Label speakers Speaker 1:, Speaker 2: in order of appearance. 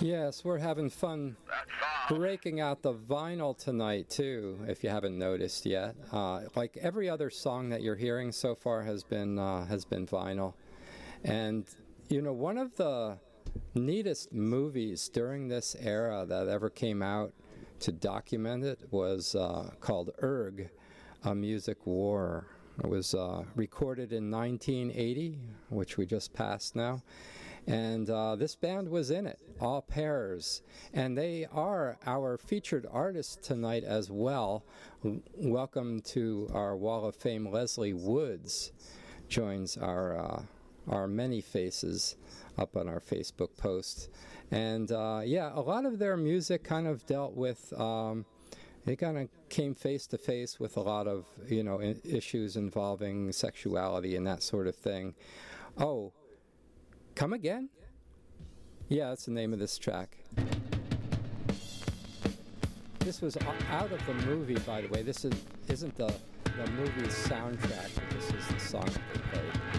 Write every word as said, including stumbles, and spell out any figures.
Speaker 1: Yes, we're having fun breaking out the vinyl tonight, too, if you haven't noticed yet. Uh, like every other song that you're hearing so far has been, uh, has been vinyl. And, you know, one of the neatest movies during this era that ever came out to document it was uh, called Erg, A Music War. It was uh, recorded in nineteen eighty, which we just passed now. And uh, this band was in it, All Pairs. And they are our featured artists tonight as well. W- welcome to our Wall of Fame. Leslie Woods joins our uh, our many faces up on our Facebook post. And uh, yeah, a lot of their music kind of dealt with... Um, They kind of came face to face with a lot of, you know, I- issues involving sexuality and that sort of thing. Oh, come again? Yeah, that's the name of this track. This was o- out of the movie, by the way. This is, isn't the, the movie's soundtrack, but this is the song that they played.